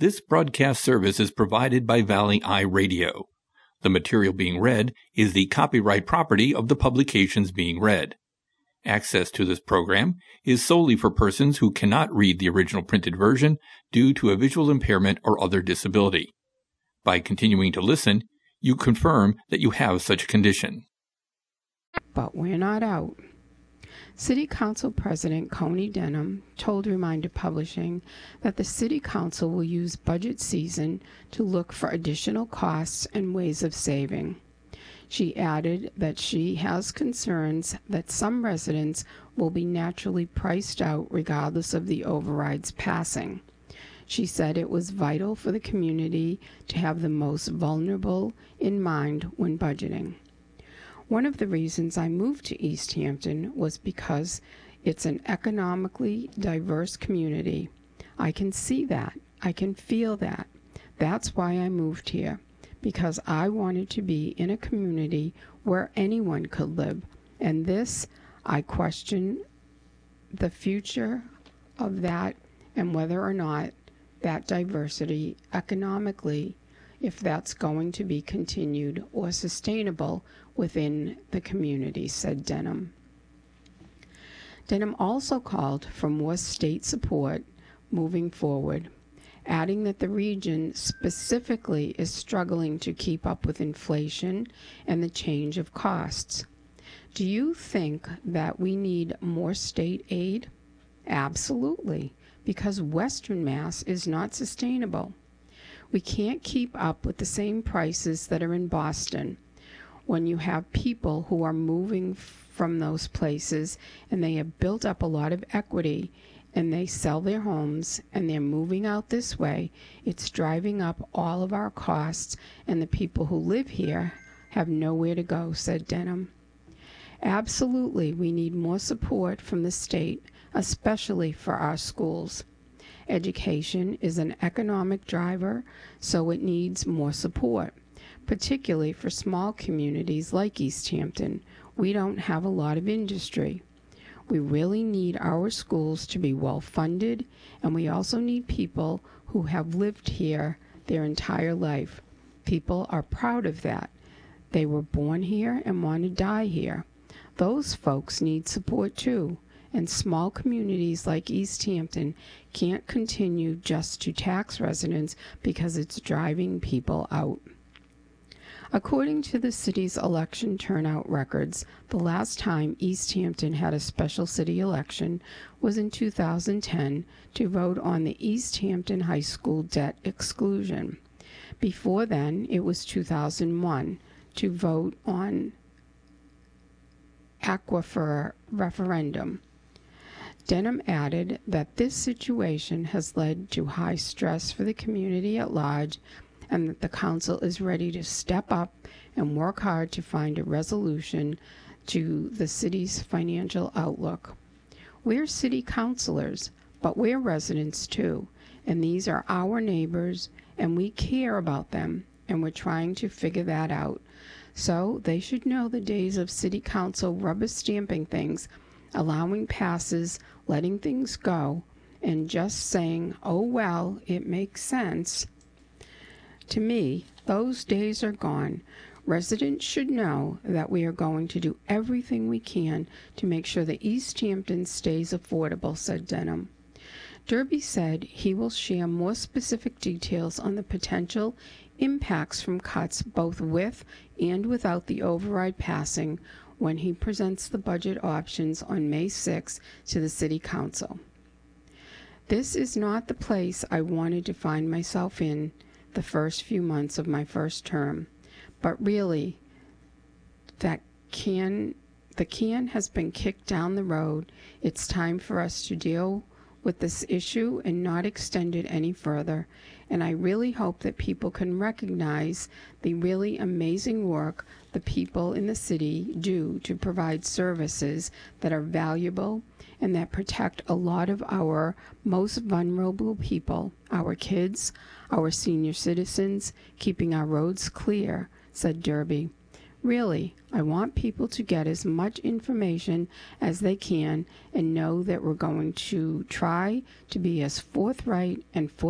This broadcast service is provided by Valley Eye Radio. The material being read is the copyright property of the publications being read. Access to this program is solely for persons who cannot read the original printed version due to a visual impairment or other disability. By continuing to listen, you confirm that you have such a condition. But we're not out. City Council President Coney Denham told Reminder Publishing that the City Council will use budget season to look for additional costs and ways of saving. She added that she has concerns that some residents will be naturally priced out regardless of the override's passing. She said it was vital for the community to have the most vulnerable in mind when budgeting. One of the reasons I moved to East Hampton was because it's an economically diverse community. I can see that. I can feel that. That's why I moved here, because I wanted to be in a community where anyone could live. And this, I question the future of that and whether or not that diversity economically, if that's going to be continued or sustainable within the community, said Denham. Denham also called for more state support moving forward, adding that the region specifically is struggling to keep up with inflation and the change of costs. Do you think that we need more state aid? Absolutely, because Western Mass is not sustainable. We can't keep up with the same prices that are in Boston when you have people who are moving from those places and they have built up a lot of equity and they sell their homes and they're moving out this way. It's driving up all of our costs, and the people who live here have nowhere to go, said Denham. Absolutely, we need more support from the state, especially for our schools. Education is an economic driver, so it needs more support, particularly for small communities like East Hampton. We don't have a lot of industry. We really need our schools to be well funded, and we also need people who have lived here their entire life. People are proud of that. They were born here and want to die here. Those folks need support too. And small communities like East Hampton can't continue just to tax residents because it's driving people out. According to the city's election turnout records, the last time East Hampton had a special city election was in 2010 to vote on the East Hampton High School debt exclusion. Before then, it was 2001 to vote on aquifer referendum. Denham added that this situation has led to high stress for the community at large, and that the council is ready to step up and work hard to find a resolution to the city's financial outlook. We're city councilors, but we're residents too, and these are our neighbors, and we care about them, and we're trying to figure that out. So they should know the days of city council rubber stamping things, allowing passes, letting things go, and just saying, oh well, it makes sense. To me, those days are gone. Residents should know that we are going to do everything we can to make sure that East Hampton stays affordable, said Denham. Derby said he will share more specific details on the potential impacts from cuts both with and without the override passing when he presents the budget options on May 6 to the City Council. This is not the place I wanted to find myself in the first few months of my first term, but really, the can has been kicked down the road. It's time for us to deal with this issue and not extend it any further. And I really hope that people can recognize the really amazing work the people in the city do to provide services that are valuable and that protect a lot of our most vulnerable people, our kids, our senior citizens, keeping our roads clear, said Derby. Really, I want people to get as much information as they can and know that we're going to try to be as forthright and